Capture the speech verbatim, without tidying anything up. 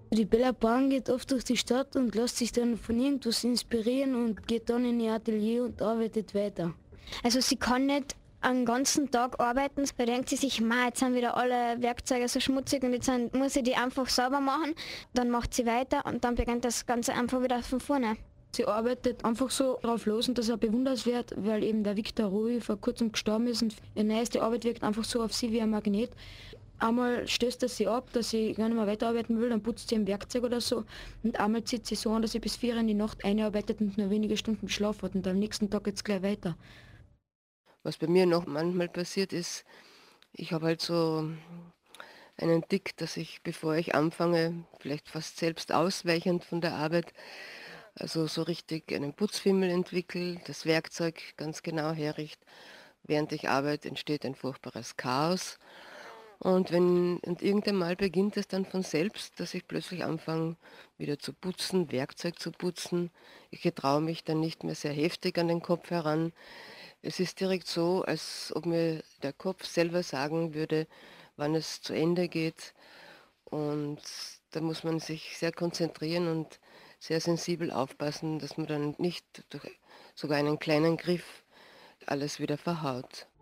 Die Bella Bahn geht oft durch die Stadt und lässt sich dann von irgendwas inspirieren und geht dann in ihr Atelier und arbeitet weiter. Also sie kann nicht einen ganzen Tag arbeiten, da denkt sie sich, ma, jetzt sind wieder alle Werkzeuge so schmutzig und jetzt sind, muss ich die einfach sauber machen. Dann macht sie weiter und dann beginnt das Ganze einfach wieder von vorne. Sie arbeitet einfach so drauf los und das ist auch bewundernswert, weil eben der Victor Ruy vor kurzem gestorben ist und ihre neueste Arbeit wirkt einfach so auf sie wie ein Magnet. Einmal stößt er sie ab, dass sie gar nicht mehr weiterarbeiten will, dann putzt sie ein Werkzeug oder so und einmal zieht sie so an, dass sie bis vier in die Nacht einarbeitet und nur wenige Stunden Schlaf hat und am nächsten Tag geht's gleich weiter. Was bei mir noch manchmal passiert ist, ich habe halt so einen Tick, dass ich, bevor ich anfange, vielleicht fast selbst ausweichend von der Arbeit, also so richtig einen Putzfimmel entwickle, das Werkzeug ganz genau herrichte. Während ich arbeite, entsteht ein furchtbares Chaos. Und wenn und irgendwann mal beginnt es dann von selbst, dass ich plötzlich anfange, wieder zu putzen, Werkzeug zu putzen. Ich getraue mich dann nicht mehr sehr heftig an den Kopf heran. Es ist direkt so, als ob mir der Kopf selber sagen würde, wann es zu Ende geht. Und da muss man sich sehr konzentrieren und sehr sensibel aufpassen, dass man dann nicht durch sogar einen kleinen Griff alles wieder verhaut.